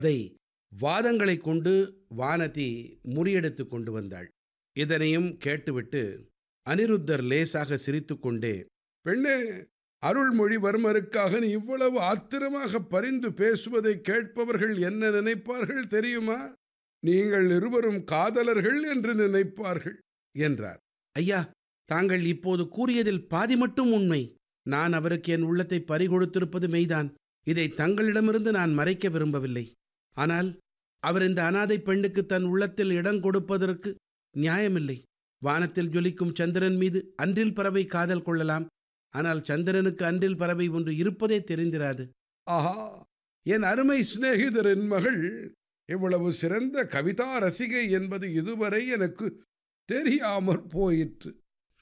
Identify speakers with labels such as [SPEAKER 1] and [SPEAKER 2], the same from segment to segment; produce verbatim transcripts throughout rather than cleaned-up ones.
[SPEAKER 1] அதை வாதங்களை கொண்டு வானதி முறியடித்து கொண்டு வந்தாள். இதனையும் கேட்டுவிட்டு அனிருத்தர் லேசாக சிரித்துக்கொண்டே, பெண்ணே, அருள்மொழிவர்மருக்காக நீ இவ்வளவு ஆத்திரமாக பரிந்து பேசுவதை கேட்பவர்கள் என்ன நினைப்பார்கள் தெரியுமா? நீங்கள் இருவரும் காதலர்கள் என்று நினைப்பார்கள் என்றார். ஐயா, தாங்கள் இப்போது கூறியதில் பாதி மட்டும் உண்மை. நான் அவருக்கு என் உள்ளத்தை பறிகொடுத்திருப்பது மெய்தான். இதை தங்களிடமிருந்து நான் மறைக்க விரும்பவில்லை. ஆனால் அவர் இந்த அனாதை பெண்ணுக்கு தன் உள்ளத்தில் இடம் கொடுப்பதற்கு நியாயமில்லை. வானத்தில் ஜொலிக்கும் சந்திரன் மீது அன்றில் பறவை காதல் கொள்ளலாம். ஆனால் சந்திரனுக்கு அன்றில் பறவை ஒன்று இருப்பதே தெரிந்திராது. ஆஹா, என் அருமை சிநேகிதரின் மகள் இவ்வளவு சிறந்த கவிதா ரசிகை என்பது இதுவரை எனக்கு தெரியாமற் போயிற்று.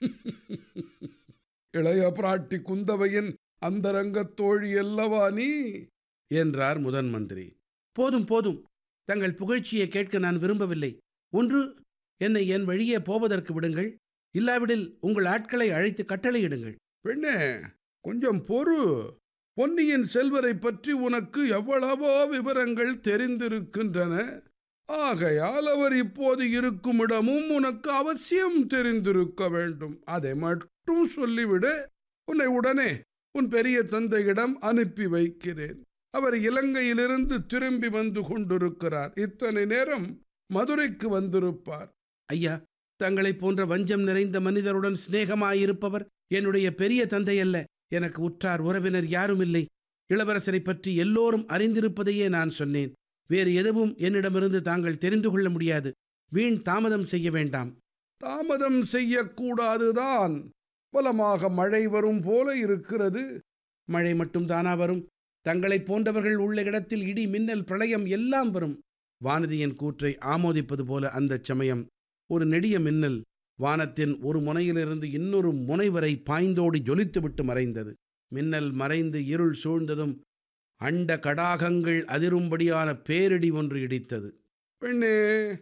[SPEAKER 1] இளைய பிராட்டி குந்தவையின் அந்தரங்கத் தோழி அல்லவா நீ என்றார் முதன் மந்திரி. போதும் போதும், தங்கள் புகழ்ச்சியை கேட்க நான் விரும்பவில்லை. ஒன்று, என்னை என் வழியே போவதற்கு விடுங்கள். இல்லாவிடில் உங்கள் ஆட்களை அழைத்து கட்டளையிடுங்கள். பெண்ணே, கொஞ்சம் பொறு. பொன்னியின் செல்வரை பற்றி உனக்கு எவ்வளவோ விவரங்கள் தெரிந்திருக்கின்றன. ஆகையால் அவர் இப்போது இருக்கும் இடமும் உனக்கு அவசியம் தெரிந்திருக்க வேண்டும். அதை மட்டும் சொல்லிவிடு. உன்னை உடனே உன் பெரிய தந்தையிடம் அனுப்பி வைக்கிறேன். அவர் இலங்கையிலிருந்து திரும்பி வந்து கொண்டிருக்கிறார். இத்தனை நேரம் மதுரைக்கு வந்திருப்பார். ஐயா, தங்களை போன்ற வஞ்சம் நிறைந்த மனிதருடன் சிநேகமாயிருப்பவர் என்னுடைய பெரிய தந்தை அல்ல. எனக்கு உற்றார் உறவினர் யாரும் இல்லை. இளவரசரை பற்றி எல்லோரும் அறிந்திருப்பதையே நான் சொன்னேன். வேறு எதுவும் என்னிடமிருந்து தாங்கள் தெரிந்து கொள்ள முடியாது. வீண் தாமதம் செய்ய வேண்டாம். தாமதம் செய்யக்கூடாதுதான். பலமாக மழை வரும் போல இருக்கிறது. மழை மட்டும் தானா வரும்? தங்களைப் போன்றவர்கள் உள்ள இடத்தில் இடி, மின்னல், பிரளயம் எல்லாம் வரும். வானதியின் கூற்றை ஆமோதிப்பது போல அந்த சமயம் ஒரு நெடிய மின்னல் வானத்தின் ஒரு முனையிலிருந்து இன்னொரு முனை வரை பாய்ந்தோடி ஜொலித்துவிட்டு மறைந்தது. மின்னல் மறைந்து இருள் சூழ்ந்ததும் அண்ட கடாகங்கள் அதிரும்படியான பேரிடி ஒன்று இடித்தது. பெண்ணே,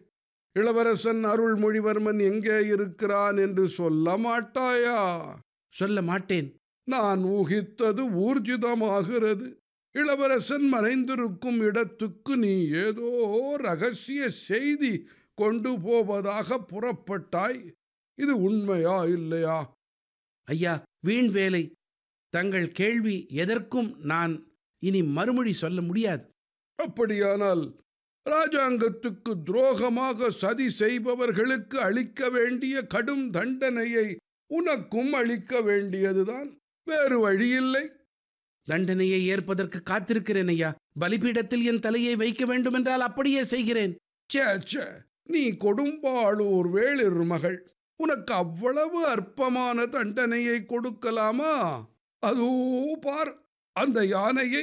[SPEAKER 1] இளவரசன் அருள்மொழிவர்மன் எங்கே இருக்கிறான் என்று சொல்ல மாட்டாயா? சொல்ல மாட்டேன். நான் ஊகித்தது ஊர்ஜிதமாகிறது. இளவரசன் மறைந்திருக்கும் இடத்துக்கு நீ ஏதோ ரகசிய செய்தி கொண்டு போவதாக புறப்பட்டாய். இது உண்மையா இல்லையா? ஐயா, வீண் வேலை. தங்கள் கேள்வி எதற்கும் நான் இனி மறுமொழி சொல்ல முடியாது. அப்படியானால் ராஜாங்கத்துக்கு துரோகமாக சதி செய்பவர்களுக்கு அளிக்க வேண்டிய கடும் தண்டனையை உனக்கும் அளிக்க வேண்டியதுதான். வேறு வழியில்லை. தண்டனையை ஏற்பதற்கு காத்திருக்கிறேன் ஐயா. பலிபீடத்தில் என் தலையை வைக்க வேண்டுமென்றால் அப்படியே செய்கிறேன். சே சே, நீ கொடும்பாளூர் வேளிர் மகள். உனக்கு அவ்வளவு அற்பமான தண்டனையை கொடுக்கலாமா? அதோ பார் அந்த யானையை.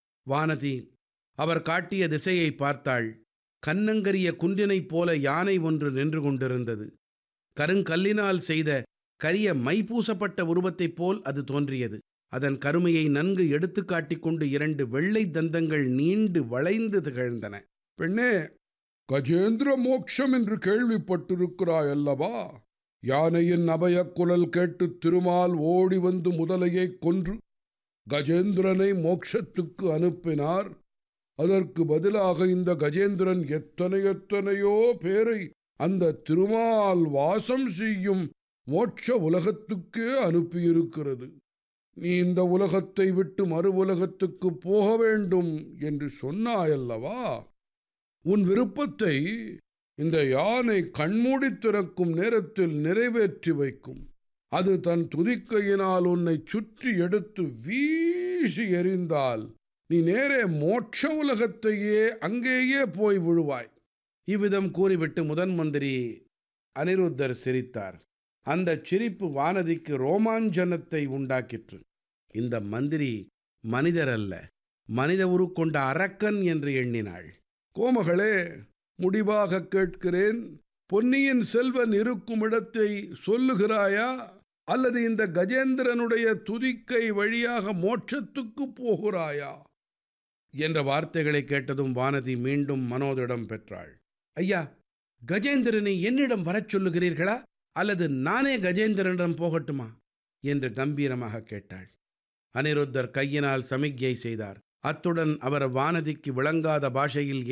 [SPEAKER 1] வானதி அவர் காட்டிய திசையை பார்த்தாள். கன்னங்கரிய குன்றினைப் போல யானை ஒன்று நின்று கொண்டிருந்தது. கருங்கல்லினால் செய்த கரிய மைபூசப்பட்ட உருவத்தைப் போல் அது தோன்றியது. அதன் கருமையை நன்கு எடுத்து காட்டிக்கொண்டு இரண்டு வெள்ளை தந்தங்கள் நீண்டு வளைந்து திகழ்ந்தன. பெண்ணே, கஜேந்திர மோட்சம் என்று கேள்விப்பட்டிருக்கிறாய் அல்லவா? யானையின் அபய குரல் கேட்டு திருமால் ஓடி வந்து முதலையை கொன்று கஜேந்திரனை மோட்சத்துக்கு அனுப்பினார். அதற்கு பதிலாக இந்த கஜேந்திரன் எத்தனை எத்தனையோ பேரை அந்த திருமால் வாசம் செய்யும் மோட்ச உலகத்துக்கே அனுப்பியிருக்கிறது. நீ இந்த உலகத்தை விட்டு மறு உலகத்துக்கு போக வேண்டும் என்று சொன்னாயல்லவா? உன் விருப்பத்தை இந்த யானை கண்மூடி திறக்கும் நேரத்தில் நிறைவேற்றி வைக்கும். அது தன் துதிக்கையினால் உன்னை சுற்றி எடுத்து வீசி எறிந்தால் நீ நேரே மோட்ச உலகத்தையே அங்கேயே போய் விழுவாய். இவ்விதம் கூறிவிட்டு முதன் மந்திரி அனிருத்தர் சிரித்தார். அந்த சிரிப்பு வானதிக்கு ரோமாஞ்சனத்தை உண்டாக்கிற்று. இந்த மந்திரி மனிதர் அல்ல, மனித உருக்கொண்ட அரக்கன் என்று எண்ணினாள். கோமகளே, முடிவாக கேட்கிறேன். பொன்னியின் செல்வன் இருக்கும் இடத்தை சொல்லுகிறாயா, அல்லது இந்த கஜேந்திரனுடைய துதிக்கை வழியாக மோட்சத்துக்கு போகிறாயா என்ற வார்த்தைகளை கேட்டதும் வானதி மீண்டும் மனோதிடம் பெற்றாள். ஐயா, கஜேந்திரனை என்னிடம் வரச் சொல்லுகிறீர்களா, அல்லது நானே கஜேந்திரனிடம் போகட்டுமா என்று கம்பீரமாக கேட்டாள். அனிருத்தர் கையினால் சமிக்ஞை செய்தார். அத்துடன் அவர் வானதிக்கு விளங்காத பாஷையில்